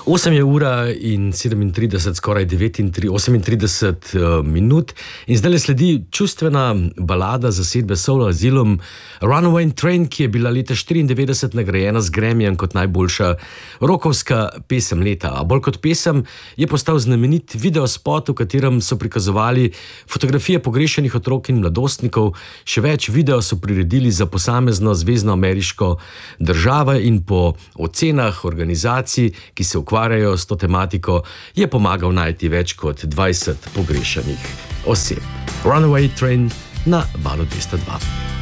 8:37, skoraj 38 minut, in zdaj sledi čustvena balada zasedbe Soul Asylum Runaway Train, ki je bila leta 1994 nagrajena z Grammyjem kot najboljša rockovska pesem leta. A bolj kot pesem je postal znamenit videospot, v katerem so prikazovali fotografije pogrešanih otrok in mladostnikov. Še več, video so priredili za posamezno zvezno ameriško državo in po ocenah organizacij, ki se ukvarjajo s to tematiko, je pomagal najti več kot 20 pogrešanih oseb. Runaway Train na Valu 202.